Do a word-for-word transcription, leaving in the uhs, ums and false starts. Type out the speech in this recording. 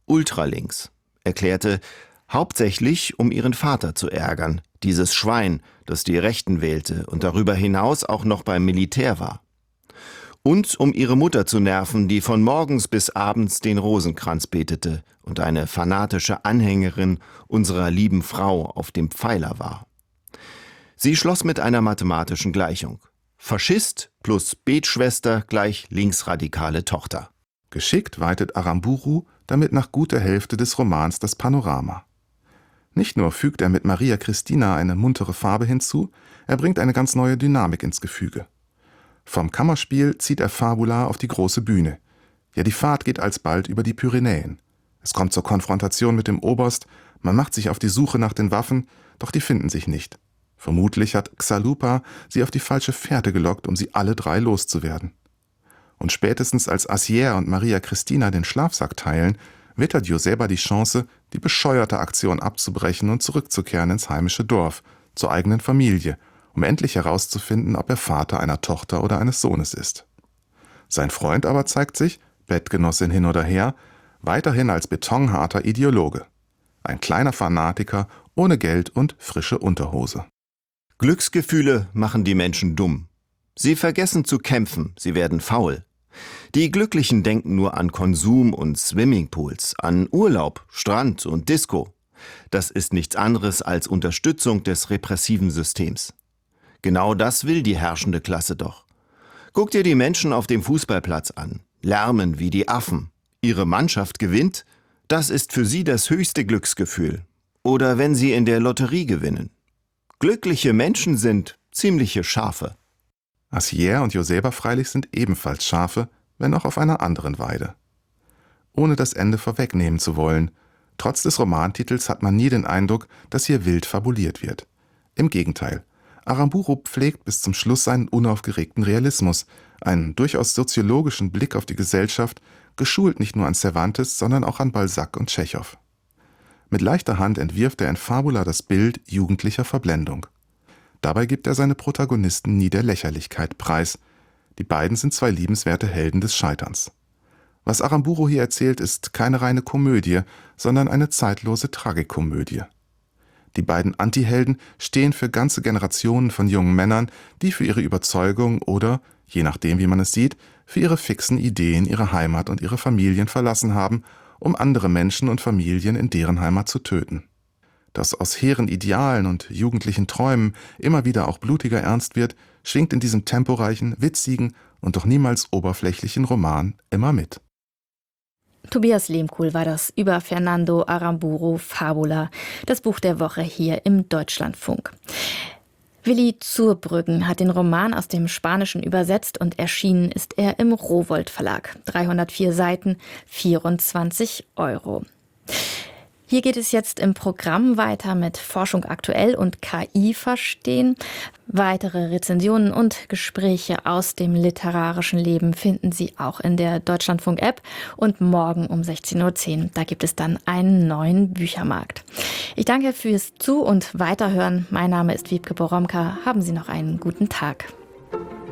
ultralinks, erklärte, hauptsächlich um ihren Vater zu ärgern, dieses Schwein, das die Rechten wählte und darüber hinaus auch noch beim Militär war. Und um ihre Mutter zu nerven, die von morgens bis abends den Rosenkranz betete und eine fanatische Anhängerin unserer lieben Frau auf dem Pfeiler war. Sie schloss mit einer mathematischen Gleichung. Faschist plus Betschwester gleich linksradikale Tochter. Geschickt weitet Aramburu damit nach guter Hälfte des Romans das Panorama. Nicht nur fügt er mit Maria Christina eine muntere Farbe hinzu, er bringt eine ganz neue Dynamik ins Gefüge. Vom Kammerspiel zieht er Fabula auf die große Bühne. Ja, die Fahrt geht alsbald über die Pyrenäen. Es kommt zur Konfrontation mit dem Oberst, man macht sich auf die Suche nach den Waffen, doch die finden sich nicht. Vermutlich hat Xalupa sie auf die falsche Fährte gelockt, um sie alle drei loszuwerden. Und spätestens als Assier und Maria Christina den Schlafsack teilen, wittert Joseba die Chance, die bescheuerte Aktion abzubrechen und zurückzukehren ins heimische Dorf, zur eigenen Familie, um endlich herauszufinden, ob er Vater einer Tochter oder eines Sohnes ist. Sein Freund aber zeigt sich, Bettgenossin hin oder her, weiterhin als betonharter Ideologe. Ein kleiner Fanatiker ohne Geld und frische Unterhose. Glücksgefühle machen die Menschen dumm. Sie vergessen zu kämpfen, sie werden faul. Die Glücklichen denken nur an Konsum und Swimmingpools, an Urlaub, Strand und Disco. Das ist nichts anderes als Unterstützung des repressiven Systems. Genau das will die herrschende Klasse doch. Guck dir die Menschen auf dem Fußballplatz an, lärmen wie die Affen. Ihre Mannschaft gewinnt, das ist für sie das höchste Glücksgefühl. Oder wenn sie in der Lotterie gewinnen. Glückliche Menschen sind ziemliche Schafe. Assier und Joseba freilich sind ebenfalls Schafe, wenn auch auf einer anderen Weide. Ohne das Ende vorwegnehmen zu wollen, trotz des Romantitels hat man nie den Eindruck, dass hier wild fabuliert wird. Im Gegenteil, Aramburu pflegt bis zum Schluss seinen unaufgeregten Realismus, einen durchaus soziologischen Blick auf die Gesellschaft, geschult nicht nur an Cervantes, sondern auch an Balzac und Tschechow. Mit leichter Hand entwirft er in Fabula das Bild jugendlicher Verblendung. Dabei gibt er seine Protagonisten nie der Lächerlichkeit preis. Die beiden sind zwei liebenswerte Helden des Scheiterns. Was Aramburu hier erzählt, ist keine reine Komödie, sondern eine zeitlose Tragikomödie. Die beiden Antihelden stehen für ganze Generationen von jungen Männern, die für ihre Überzeugung oder, je nachdem wie man es sieht, für ihre fixen Ideen ihre Heimat und ihre Familien verlassen haben, um andere Menschen und Familien in deren Heimat zu töten. Dass aus hehren Idealen und jugendlichen Träumen immer wieder auch blutiger Ernst wird, schwingt in diesem temporeichen, witzigen und doch niemals oberflächlichen Roman immer mit. Tobias Lehmkuhl war das über Fernando Aramburu Fabula, das Buch der Woche hier im Deutschlandfunk. Willi Zurbrüggen hat den Roman aus dem Spanischen übersetzt und erschienen ist er im Rowohlt Verlag. dreihundertvier Seiten, vierundzwanzig Euro. Hier geht es jetzt im Programm weiter mit Forschung aktuell und K I verstehen. Weitere Rezensionen und Gespräche aus dem literarischen Leben finden Sie auch in der Deutschlandfunk-App. Und morgen um sechzehn Uhr zehn, da gibt es dann einen neuen Büchermarkt. Ich danke fürs Zu- und Weiterhören. Mein Name ist Wiebke Boromka. Haben Sie noch einen guten Tag.